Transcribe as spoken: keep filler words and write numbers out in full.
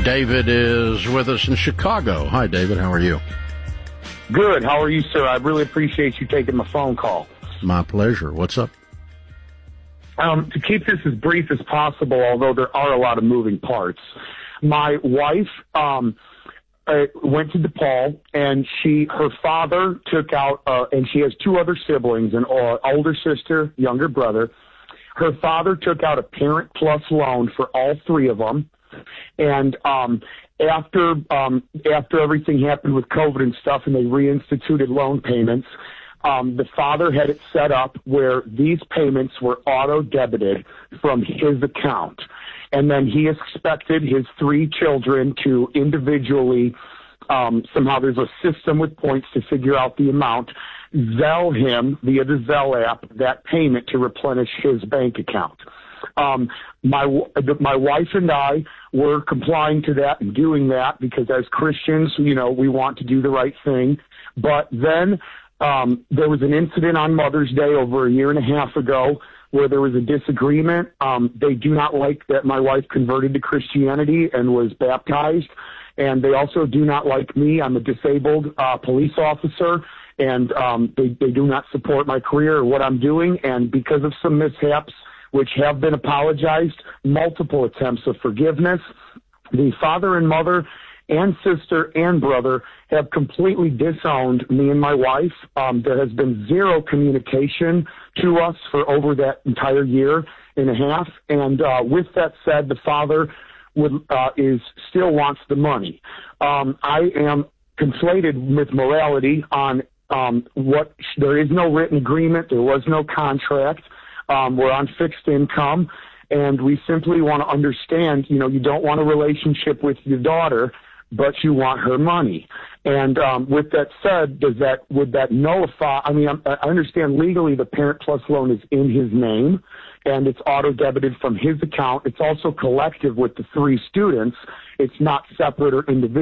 David is with us in Chicago. Hi, David. How are you? Good. How are you, sir? I really appreciate you taking my phone call. My pleasure. What's up? Um, to keep this as brief as possible, although there are a lot of moving parts, my wife um, uh, went to DePaul, and she, her father took out, uh, and she has two other siblings, an uh, older sister, younger brother. Her father took out a Parent Plus loan for all three of them. And um, after um, after everything happened with COVID and stuff, and they reinstituted loan payments, um, the father had it set up where these payments were auto-debited from his account. And then he expected his three children to individually, um, somehow there's a system with points to figure out the amount, Zelle him via the Zelle app that payment to replenish his bank account. Um, my my wife and I were complying to that and doing that because as Christians, you know, we want to do the right thing. But then um, there was an incident on Mother's Day over a year and a half ago where there was a disagreement. Um, they do not like that my wife converted to Christianity and was baptized. And they also do not like me. I'm a disabled uh, police officer. And um, they, they do not support my career or what I'm doing. And because of some mishaps, which have been apologized, multiple attempts of forgiveness, the father and mother and sister and brother have completely disowned me and my wife. Um, there has been zero communication to us for over that entire year and a half. And uh, with that said, the father would uh, is still wants the money. Um, I am conflated with morality on um, what there is no written agreement. There was no contract. Um, we're on fixed income, and we simply want to understand, you know, you don't want a relationship with your daughter, but you want her money. And um, with that said, does that would that nullify? I mean, I understand legally the Parent Plus loan is in his name, and it's auto-debited from his account. It's also collective with the three students. It's not separate or individual.